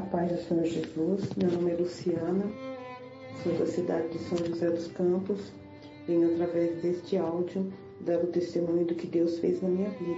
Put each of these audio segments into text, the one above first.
paz do Senhor Jesus, meu nome é Luciana, sou da cidade de São José dos Campos, venho através deste áudio dar o testemunho do que Deus fez na minha vida.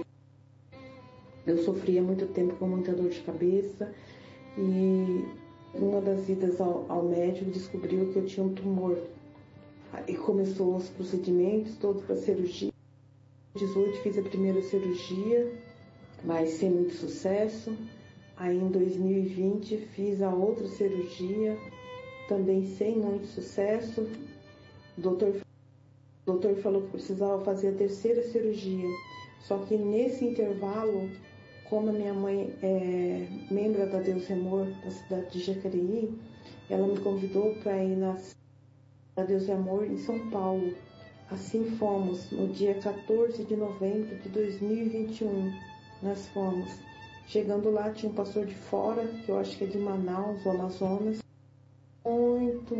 Eu sofria muito tempo com muita dor de cabeça e uma das idas ao médico descobriu que eu tinha um tumor. E começou os procedimentos todos para cirurgia. Em 2018 fiz a primeira cirurgia, mas sem muito sucesso. Aí em 2020 fiz a outra cirurgia, também sem muito sucesso. O doutor falou que precisava fazer a terceira cirurgia. Só que nesse intervalo, como a minha mãe é membro da Deus Amor da cidade de Jacareí, ela me convidou para ir na Deus Amor em São Paulo. Assim fomos, no dia 14 de novembro de 2021, nós fomos. Chegando lá, tinha um pastor de fora, que eu acho que é de Manaus, ou Amazonas. Muito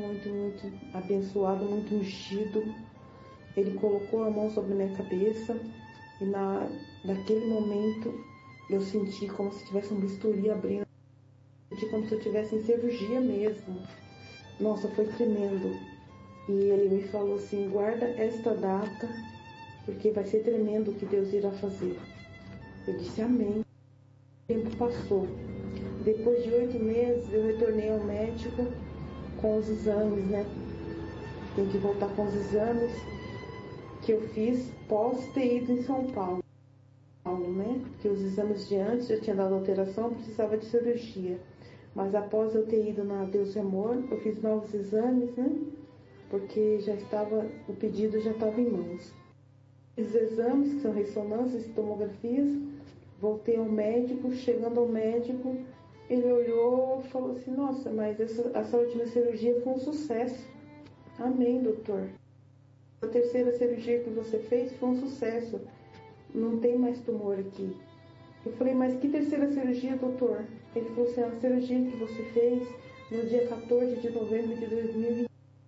abençoado, muito ungido. Ele colocou a mão sobre a minha cabeça e naquele momento eu senti como se tivesse um bisturi abrindo. Senti como se eu estivesse em cirurgia mesmo. Nossa, foi tremendo. E ele me falou assim, guarda esta data, porque vai ser tremendo o que Deus irá fazer. Eu disse amém. O tempo passou. Depois de 8 meses, eu retornei ao médico com os exames, né? Tem que voltar com os exames que eu fiz pós ter ido em São Paulo, né? Porque os exames de antes já tinha dado alteração, precisava de cirurgia. Mas após eu ter ido na Deus Amor, eu fiz novos exames, né? Porque o pedido já estava em mãos. Os exames, que são ressonâncias e tomografias, voltei ao médico. Chegando ao médico, ele olhou e falou assim, nossa, mas essa última cirurgia foi um sucesso. Amém, doutor. A terceira cirurgia que você fez foi um sucesso. Não tem mais tumor aqui. Eu falei, mas que terceira cirurgia, doutor? Ele falou assim, a cirurgia que você fez no dia 14 de novembro de 2020.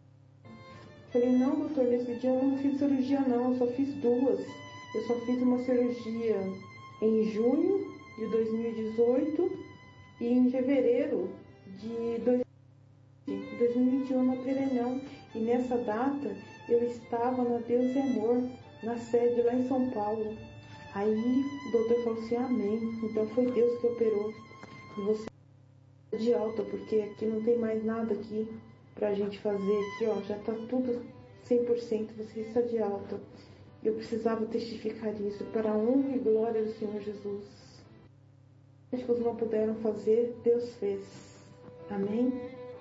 Eu falei, não, doutor, nesse dia eu não fiz cirurgia não, eu só fiz 2. Eu só fiz uma cirurgia em junho de 2018 e em fevereiro de 2021 eu não operei não. E nessa data eu estava na Deus e Amor, na sede lá em São Paulo. Aí o doutor falou assim, amém, então foi Deus que operou. E você de alta, porque aqui não tem mais nada aqui pra gente fazer aqui, ó, já tá tudo 100%, você está de alta. Eu precisava testificar isso para a honra e glória do Senhor Jesus. Os médicos não puderam fazer, Deus fez. Amém?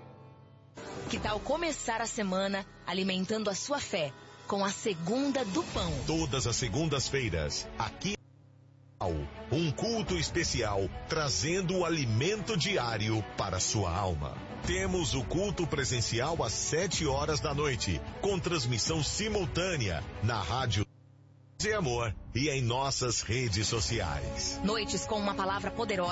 Que tal começar a semana alimentando a sua fé com a Segunda do Pão? Todas as segundas-feiras, aqui um culto especial trazendo o alimento diário para sua alma. Temos o culto presencial às 7 horas da noite, com transmissão simultânea na rádio de Amor e em nossas redes sociais. Noites com uma palavra poderosa